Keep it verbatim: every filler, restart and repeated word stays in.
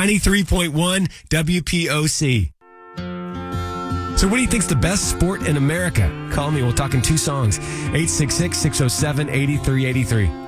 ninety-three point one W P O C. So what do you think's the best sport in America? Call me. We'll talk in two songs. eight six six, six oh seven, eight three eight three.